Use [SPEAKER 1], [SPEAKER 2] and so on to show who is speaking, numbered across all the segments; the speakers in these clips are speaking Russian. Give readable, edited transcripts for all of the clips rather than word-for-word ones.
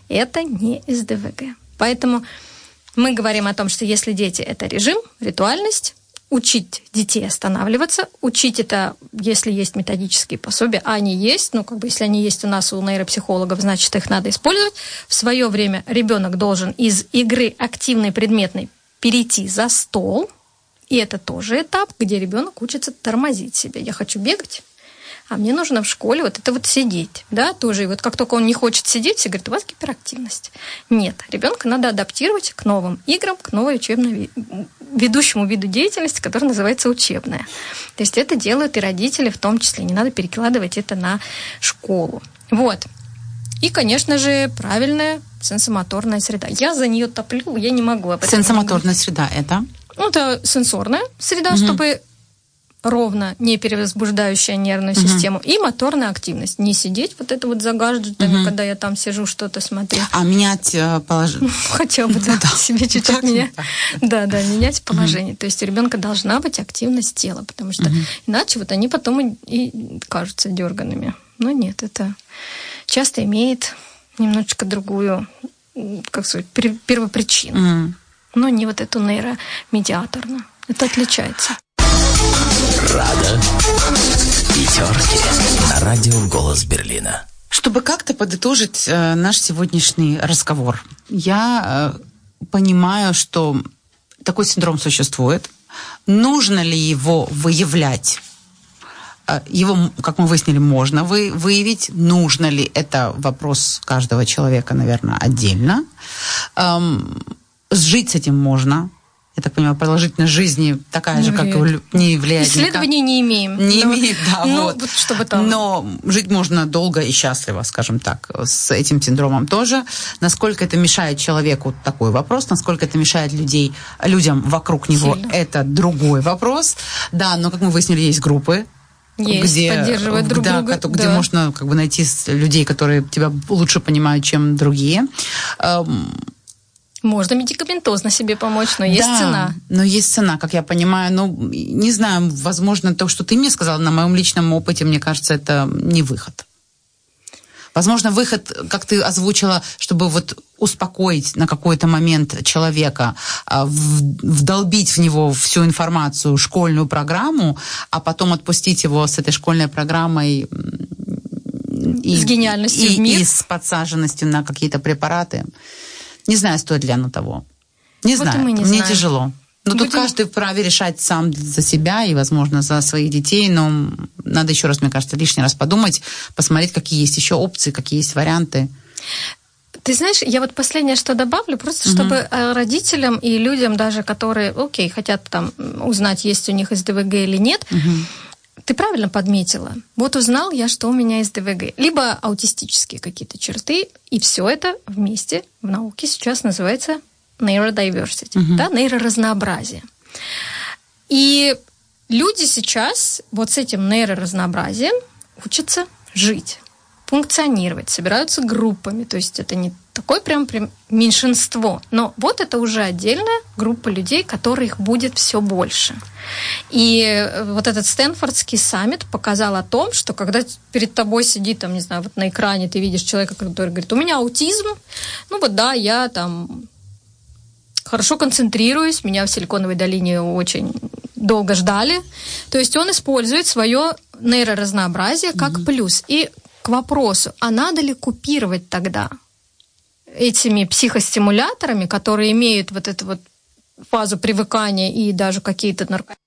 [SPEAKER 1] Это не СДВГ. Поэтому мы говорим о том, что если дети – это режим, ритуальность, учить детей останавливаться, учить это, если есть методические пособия, а они есть, если они есть у нас, у нейропсихологов, значит, их надо использовать. В свое время ребенок должен из игры активной, предметной перейти за стол, и это тоже этап, где ребенок учится тормозить себя. Я хочу бегать, а мне нужно в школе сидеть, да, тоже. И как только он не хочет сидеть, все говорят, у вас гиперактивность. Нет, ребенка надо адаптировать к новым играм, к новой ведущему виду деятельности, который называется учебная. То есть это делают и родители в том числе, не надо перекладывать это на школу. Вот. И, конечно же, правильная сенсомоторная среда. Я за нее топлю, я не могу об этом
[SPEAKER 2] Сенсомоторная среда это?
[SPEAKER 1] Это сенсорная среда, чтобы ровно, не перевозбуждающая нервную систему, и моторная активность. Не сидеть за гаджетами, когда я там сижу, что-то смотрю.
[SPEAKER 2] А менять положение?
[SPEAKER 1] Хотя бы, да, себе чуть-чуть менять. Да, менять положение. То есть у ребенка должна быть активность тела, потому что иначе они потом и кажутся дерганными. Но нет, это часто имеет немножечко другую, первопричину. Но не эту нейромедиаторную. Это отличается.
[SPEAKER 3] Рада пятерки на радио «Голос Берлина».
[SPEAKER 2] Чтобы как-то подытожить наш сегодняшний разговор, я понимаю, что такой синдром существует. Нужно ли его выявлять? Его, как мы выяснили, можно выявить. Нужно ли? Это вопрос каждого человека, наверное, отдельно. Жить с этим можно. Я так понимаю, продолжительность жизни такая же, как не влияет.
[SPEAKER 1] Исследований не имеем.
[SPEAKER 2] Не имеет, да,
[SPEAKER 1] чтобы там...
[SPEAKER 2] Но жить можно долго и счастливо, скажем так, с этим синдромом тоже. Насколько это мешает человеку, такой вопрос. Насколько это мешает людям вокруг него, сильно. Это другой вопрос. Да, но, как мы выяснили, есть группы, где поддерживают друг друга. Где можно найти людей, которые тебя лучше понимают, чем другие.
[SPEAKER 1] Можно медикаментозно себе помочь, но есть цена.
[SPEAKER 2] Но есть цена, как я понимаю. Не знаю, возможно, то, что ты мне сказала, на моем личном опыте, мне кажется, это не выход. Возможно, выход, как ты озвучила, чтобы успокоить на какой-то момент человека, вдолбить в него всю информацию, школьную программу, а потом отпустить его с этой школьной программой
[SPEAKER 1] с гениальностью в мир.
[SPEAKER 2] И с подсаженностью на какие-то препараты. Не знаю, стоит ли оно того. Не знаю, мне тяжело. Но тут каждый вправе решать сам за себя и, возможно, за своих детей. Но надо еще раз, мне кажется, лишний раз подумать, посмотреть, какие есть еще опции, какие есть варианты.
[SPEAKER 1] Ты знаешь, я последнее, что добавлю, просто чтобы родителям и людям даже, которые, хотят узнать, есть у них СДВГ или нет, ты правильно подметила. Узнал я, что у меня СДВГ. Либо аутистические какие-то черты, и все это вместе в науке сейчас называется neurodiversity, нейроразнообразие. И люди сейчас с этим нейроразнообразием учатся жить, функционировать, собираются группами. То есть это не такое прям меньшинство, но это уже отдельная группа людей, которых будет все больше. И этот Стэнфордский саммит показал о том, что когда перед тобой сидит, на экране ты видишь человека, который говорит, у меня аутизм, я хорошо концентрируюсь, меня в Силиконовой долине очень долго ждали. То есть он использует свое нейроразнообразие как плюс. И к вопросу, а надо ли купировать тогда этими психостимуляторами, которые имеют эту фазу привыкания и даже какие-то наркотики?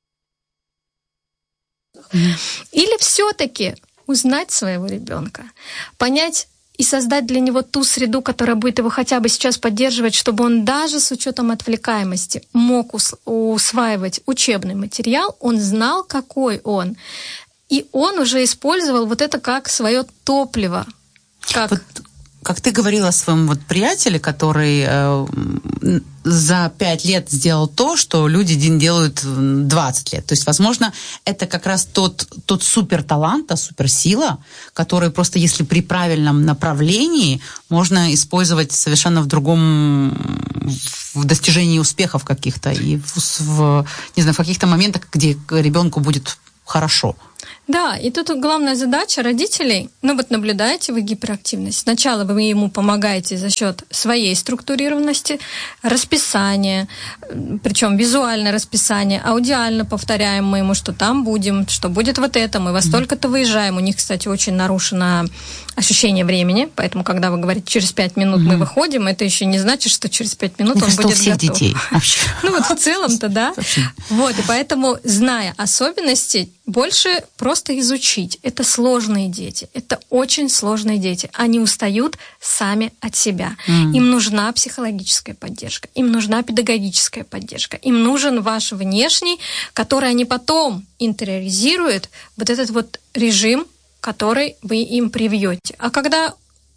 [SPEAKER 1] Или все-таки узнать своего ребенка, понять и создать для него ту среду, которая будет его хотя бы сейчас поддерживать, чтобы он даже с учетом отвлекаемости мог усваивать учебный материал, он знал, какой он. И он уже использовал это как свое топливо.
[SPEAKER 2] Как ты говорила о своем приятеле, который за 5 лет сделал то, что люди делают 20 лет. То есть, возможно, это как раз тот суперталант, та суперсила, который просто, если при правильном направлении, можно использовать совершенно в достижении успехов каких-то и в каких-то моментах, где ребенку будет хорошо.
[SPEAKER 1] Да, и тут главная задача родителей, наблюдаете вы гиперактивность. Сначала вы ему помогаете за счет своей структурированности, расписания, причем визуальное расписание, аудиально повторяем мы ему, что там будем, что будет вот это, мы во столько-то выезжаем. У них, кстати, очень нарушено ощущение времени, поэтому, когда вы говорите, через 5 минут мы выходим, это еще не значит, что через 5 минут он будет
[SPEAKER 2] всех
[SPEAKER 1] готов.
[SPEAKER 2] Детей вообще.
[SPEAKER 1] В целом-то, да. И поэтому, зная особенности, больше просто изучить. Это сложные дети, это очень сложные дети. Они устают сами от себя. Им нужна психологическая поддержка, им нужна педагогическая поддержка, им нужен ваш внешний, который они потом интериоризируют, вот этот вот режим, который вы им привьете. А когда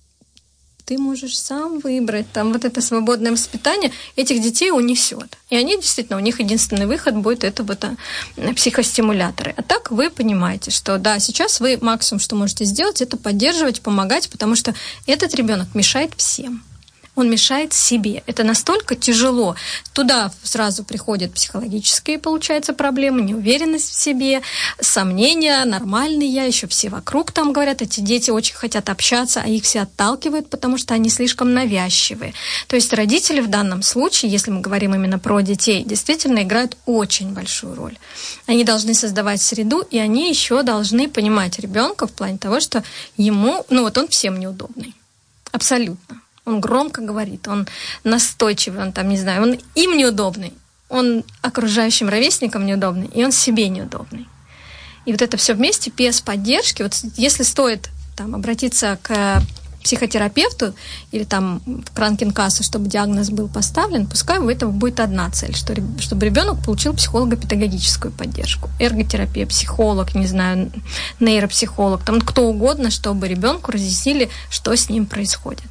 [SPEAKER 1] ты можешь сам выбрать, там вот это свободное воспитание, этих детей унесет. И они действительно, у них единственный выход будет это вот психостимуляторы. А так вы понимаете, что да, сейчас вы максимум, что можете сделать, это поддерживать, помогать, потому что этот ребенок мешает всем. Он мешает себе. Это настолько тяжело. Туда сразу приходят психологические, получается, проблемы, неуверенность в себе, сомнения, нормальный я, еще все вокруг там говорят, эти дети очень хотят общаться, а их все отталкивают, потому что они слишком навязчивые. То есть родители в данном случае, если мы говорим именно про детей, действительно играют очень большую роль. Они должны создавать среду, и они еще должны понимать ребенка в плане того, что ему, он всем неудобный. Абсолютно. Он громко говорит, он настойчивый, он он им неудобный, он окружающим ровесникам неудобный, и он себе неудобный. И вот это все вместе без поддержки, вот если стоит обратиться к психотерапевту или в Кранкенкассу, чтобы диагноз был поставлен, пускай у этого будет одна цель, чтобы ребенок получил психолого-педагогическую поддержку. Эрготерапия, психолог, нейропсихолог, кто угодно, чтобы ребенку разъяснили, что с ним происходит.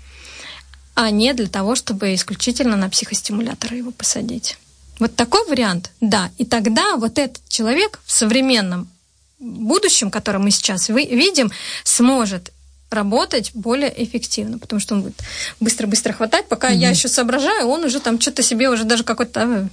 [SPEAKER 1] А не для того, чтобы исключительно на психостимуляторы его посадить. Вот такой вариант, да. И тогда вот этот человек в современном будущем, которое мы сейчас видим, сможет работать более эффективно, потому что он будет быстро-быстро хватать, пока я еще соображаю, он уже что-то себе уже даже какой-то,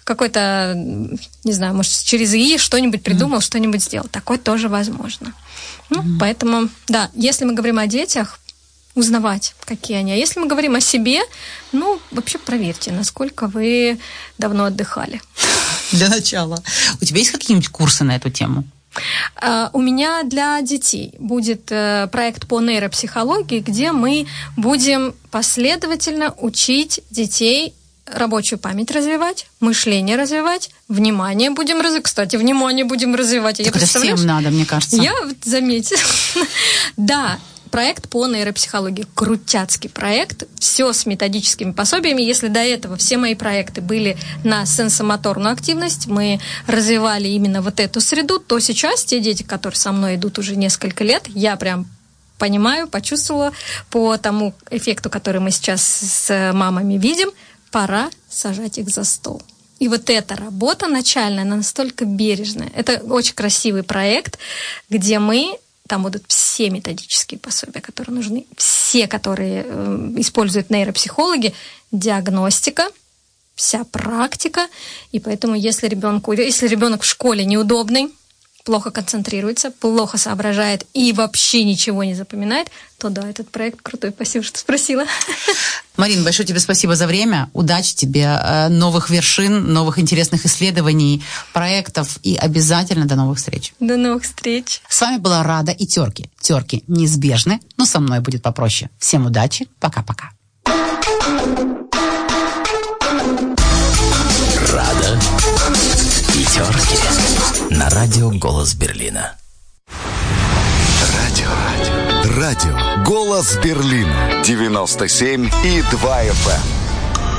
[SPEAKER 1] не знаю, может, через ИИ что-нибудь придумал, что-нибудь сделал. Такое тоже возможно. Поэтому, да, если мы говорим о детях, узнавать, какие они. А если мы говорим о себе, вообще проверьте, насколько вы давно отдыхали.
[SPEAKER 2] Для начала. У тебя есть какие-нибудь курсы на эту тему?
[SPEAKER 1] У меня для детей будет проект по нейропсихологии, где мы будем последовательно учить детей рабочую память развивать, мышление развивать, внимание будем развивать. Кстати, внимание будем развивать.
[SPEAKER 2] Так это всем надо, мне кажется.
[SPEAKER 1] Я заметила. Да. Проект по нейропсихологии. Крутяцкий проект. Все с методическими пособиями. Если до этого все мои проекты были на сенсомоторную активность, мы развивали именно вот эту среду, то сейчас те дети, которые со мной идут уже несколько лет, я прям понимаю, почувствовала по тому эффекту, который мы сейчас с мамами видим, пора сажать их за стол. И вот эта работа начальная, она настолько бережная. Это очень красивый проект, где там будут все методические пособия, которые нужны, все, которые используют нейропсихологи, диагностика, вся практика. И поэтому, если ребенок в школе неудобный, плохо концентрируется, плохо соображает и вообще ничего не запоминает, то да, этот проект крутой. Спасибо, что спросила.
[SPEAKER 2] Марин, большое тебе спасибо за время. Удачи тебе, новых вершин, новых интересных исследований, проектов и обязательно до новых встреч.
[SPEAKER 1] До новых встреч.
[SPEAKER 2] С вами была Рада и Терки. Терки неизбежны, но со мной будет попроще. Всем удачи. Пока-пока.
[SPEAKER 3] Рада и Терки на радио «Голос Берлина».
[SPEAKER 4] Радио «Голос Берлина». 97,2 FM.